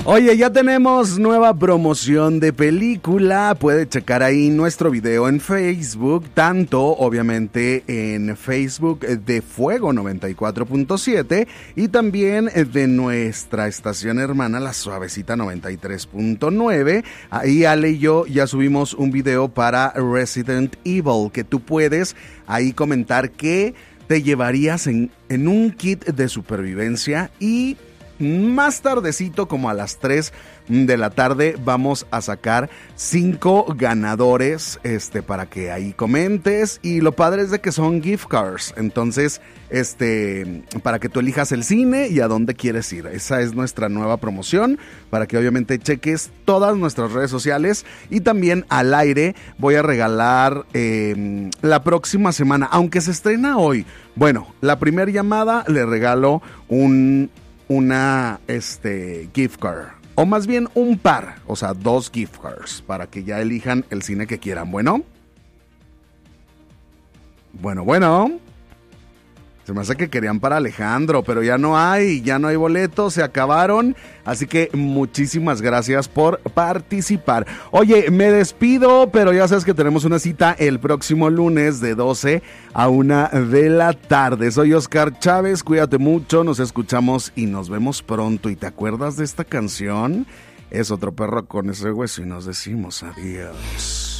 Oye, ya tenemos nueva promoción de película. Puede checar ahí nuestro video en Facebook, tanto obviamente en Facebook de Fuego 94.7 y también de nuestra estación hermana La Suavecita 93.9. Ahí Ale y yo ya subimos un video para Resident Evil, que tú puedes ahí comentar qué te llevarías en un kit de supervivencia. Y más tardecito, como a las 3 de la tarde, vamos a sacar 5 ganadores para que ahí comentes. Y lo padre es de que son gift cards. Entonces, para que tú elijas el cine y a dónde quieres ir. Esa es nuestra nueva promoción, para que obviamente cheques todas nuestras redes sociales. Y también al aire voy a regalar la próxima semana, aunque se estrena hoy. Bueno, la primera llamada le regalo una gift card, o más bien un par, o sea, 2 gift cards, para que ya elijan el cine que quieran. Bueno, se me hace que querían para Alejandro, pero ya no hay boletos, se acabaron. Así que muchísimas gracias por participar. Oye, me despido, pero ya sabes que tenemos una cita el próximo lunes de 12 a 1 de la tarde. Soy Oscar Chávez, cuídate mucho, nos escuchamos y nos vemos pronto. ¿Y te acuerdas de esta canción? Es Otro Perro con Ese Hueso y nos decimos adiós.